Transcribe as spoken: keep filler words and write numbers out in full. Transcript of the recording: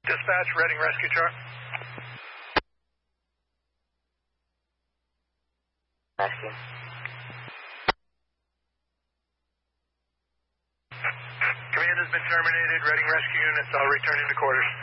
Dispatch, Reading Rescue Truck. Rescue. Command has been terminated. Reading Rescue units, I'll return into quarters.